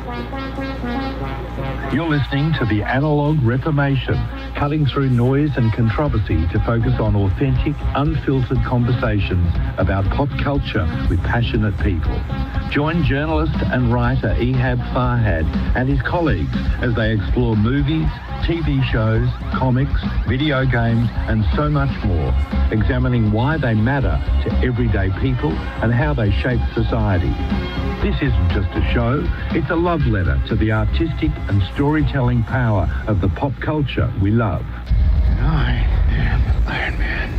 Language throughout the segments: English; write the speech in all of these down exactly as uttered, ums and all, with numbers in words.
You're listening to the Analog Reformation, cutting through noise and controversy to focus on authentic, unfiltered conversations about pop culture with passionate people. Join journalist and writer Ehab Farhad and his colleagues as they explore movies, T V shows, comics, video games, and so much more, examining why they matter to everyday people and how they shape society. This isn't just a show, it's a love letter to the artistic and storytelling power of the pop culture we love. And I am Iron Man.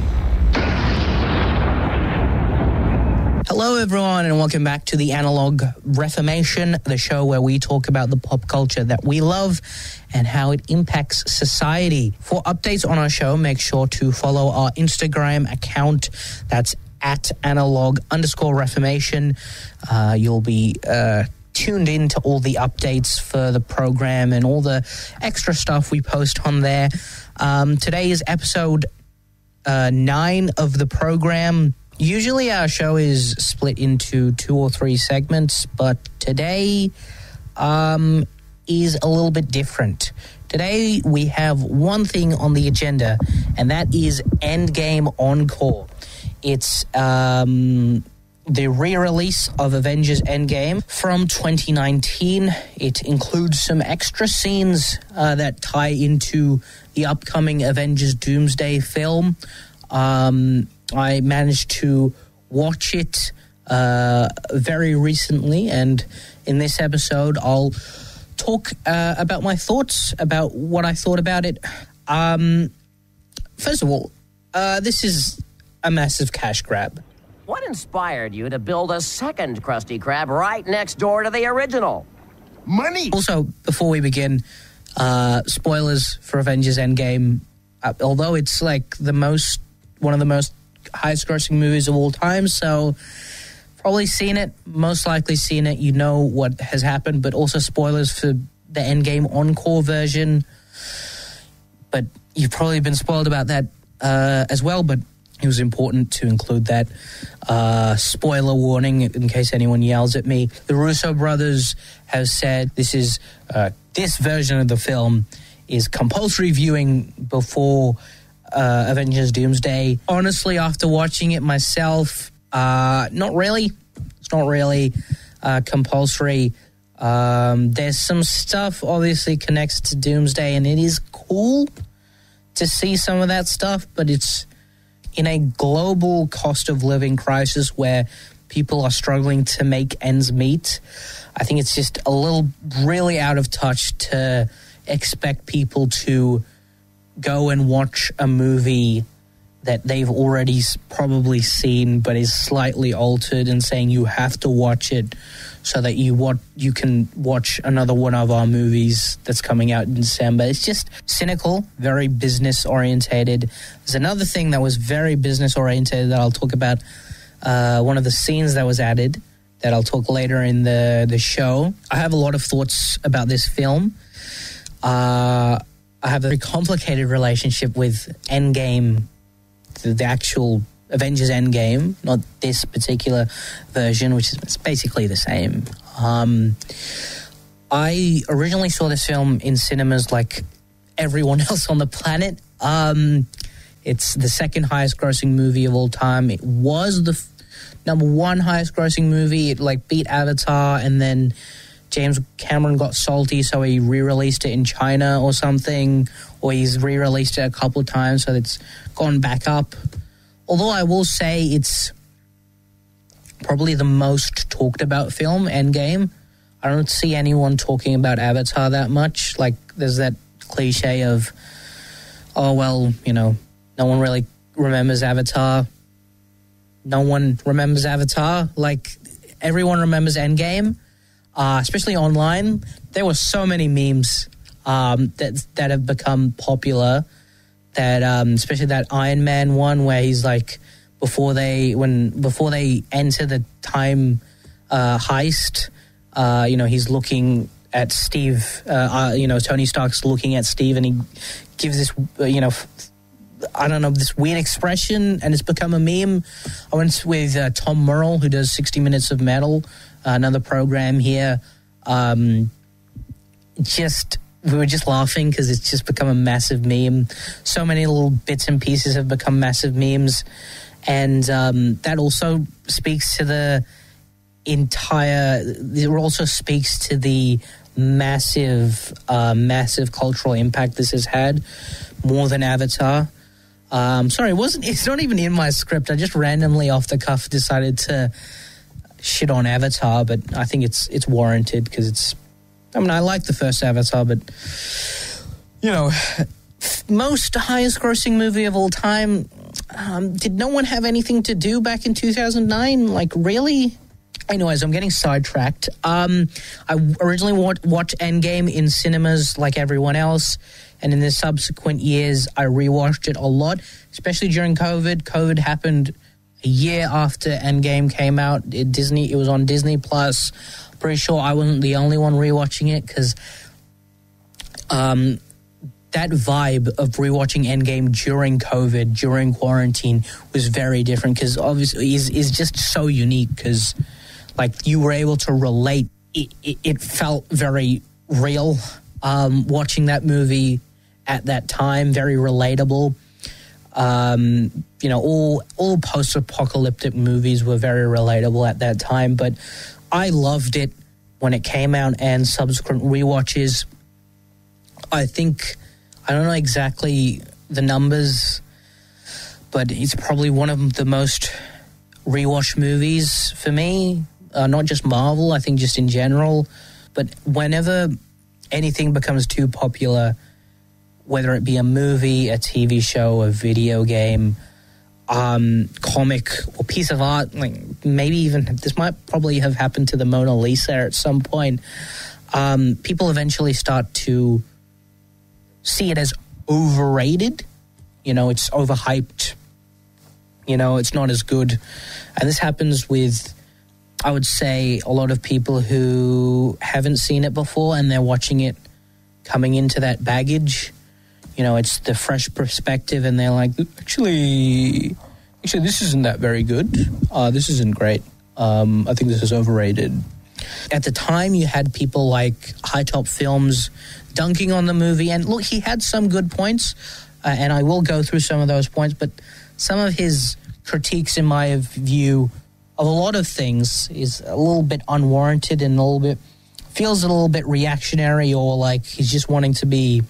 Hello everyone and welcome back to the Analog Reformation, the show where we talk about the pop culture that we love and how it impacts society. For updates on our show, make sure to follow our Instagram account. That's at analog underscore reformation. Uh, you'll be uh, tuned in to all the updates for the program and all the extra stuff we post on there. Um, today is episode uh, nine of the program. Usually our show is split into two or three segments, but today um, is a little bit different. Today we have one thing on the agenda, and that is Endgame Encore. It's um, the re-release of Avengers Endgame from twenty nineteen. It includes some extra scenes uh, that tie into the upcoming Avengers Doomsday film. Um, I managed to watch it uh, very recently, and in this episode I'll talk uh, about my thoughts, about what I thought about it. Um, first of all, uh, this is a massive cash grab. What inspired you to build a second Krusty Krab right next door to the original? Money! Also, before we begin, uh, spoilers for Avengers Endgame. Uh, although it's like the most, one of the most highest grossing movies of all time, so probably seen it, most likely seen it, you know what has happened, but also spoilers for the Endgame Encore version. But you've probably been spoiled about that uh, as well, but it was important to include that uh, spoiler warning in case anyone yells at me. The Russo brothers have said this is uh, this version of the film is compulsory viewing before uh, Avengers Doomsday. Honestly, after watching it myself, uh, not really. It's not really uh, compulsory. Um, there's some stuff obviously connects to Doomsday, and it is cool to see some of that stuff, but it's in a global cost of living crisis where people are struggling to make ends meet. I think it's just a little really out of touch to expect people to go and watch a movie that they've already probably seen but is slightly altered and saying you have to watch it so that you what you can watch another one of our movies that's coming out in December. It's just cynical, very business orientated. There's another thing that was very business orientated that I'll talk about. Uh, one of the scenes that was added that I'll talk later in the, the show. I have a lot of thoughts about this film. Uh, I have a very complicated relationship with Endgame, the, the actual Avengers Endgame, not this particular version, which is basically the same. Um, I originally saw this film in cinemas like everyone else on the planet. Um, it's the second highest grossing movie of all time. It was the f- number one highest grossing movie. It like beat Avatar, and then James Cameron got salty, so he re-released it in China or something, or he's re-released it a couple of times, so it's gone back up. Although I will say it's probably the most talked about film, Endgame. I don't see anyone talking about Avatar that much. Like, there's that cliche of, oh, well, you know, no one really remembers Avatar. No one remembers Avatar. Like, everyone remembers Endgame, uh, especially online. There were so many memes um, that that have become popular. That um, especially that Iron Man one where he's like before they when before they enter the time uh, heist, uh, you know, he's looking at Steve. Uh, uh, you know, Tony Stark's looking at Steve, and he gives this, uh, you know, I don't know, this weird expression, and it's become a meme. I went with uh, Tom Murrell, who does sixty minutes of Metal, uh, another program here. Um, just we were just laughing because it's just become a massive meme. So many little bits and pieces have become massive memes, and um, that also speaks to the entire. It also speaks to the massive, uh, massive cultural impact this has had, more than Avatar. Um, sorry, it wasn't. It's not even in my script. I just randomly off the cuff decided to shit on Avatar, but I think it's it's warranted because it's. I mean, I like the first Avatar, but you know, most highest grossing movie of all time. Um, did no one have anything to do back in two thousand nine? Like, really? Anyways, I'm getting sidetracked. Um, I originally watched, watched Endgame in cinemas like everyone else, and in the subsequent years, I rewatched it a lot, especially during COVID. COVID happened a year after Endgame came out. It, Disney, it was on Disney Plus. Pretty sure I wasn't the only one rewatching it because um, that vibe of rewatching Endgame during COVID, during quarantine, was very different because obviously is is just so unique because. Like, you were able to relate. It, it, it felt very real um, watching that movie at that time, very relatable. Um, you know, all all post-apocalyptic movies were very relatable at that time, but I loved it when it came out and subsequent rewatches. I think, I don't know exactly the numbers, but it's probably one of the most rewatched movies for me. Uh, not just Marvel, I think just in general. But whenever anything becomes too popular, whether it be a movie, a T V show, a video game, um, comic, or piece of art, like maybe even, this might probably have happened to the Mona Lisa at some point, um, people eventually start to see it as overrated. You know, it's overhyped. You know, it's not as good. And this happens with, I would say, a lot of people who haven't seen it before and they're watching it coming into that baggage. You know, it's the fresh perspective and they're like, actually, actually, this isn't that very good. Uh, this isn't great. Um, I think this is overrated. At the time, you had people like High Top Films dunking on the movie. And look, he had some good points, uh, and I will go through some of those points, but some of his critiques, in my view, of a lot of things is a little bit unwarranted and a little bit feels a little bit reactionary, or like he's just wanting to be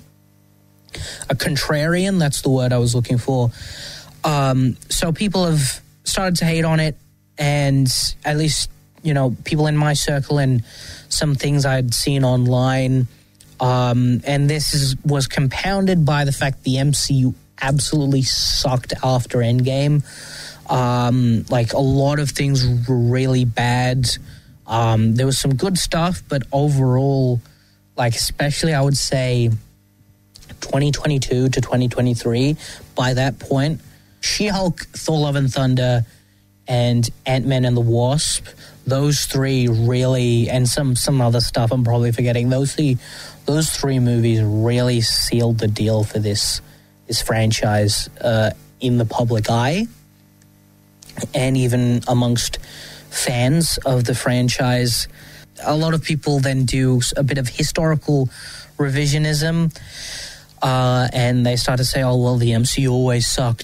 a contrarian. That's the word I was looking for. Um, so people have started to hate on it, and at least, you know, people in my circle and some things I'd seen online. Um, and this is, was compounded by the fact the M C U absolutely sucked after Endgame. Um, like, a lot of things were really bad. Um, there was some good stuff, but overall, like, especially I would say twenty twenty-two to twenty twenty-three, by that point, She-Hulk, Thor Love and Thunder, and Ant-Man and the Wasp, those three really, and some, some other stuff I'm probably forgetting, those three, those three movies really sealed the deal for this, this franchise uh, in the public eye. And even amongst fans of the franchise, a lot of people then do a bit of historical revisionism, uh, and they start to say, oh, well, the M C U always sucked.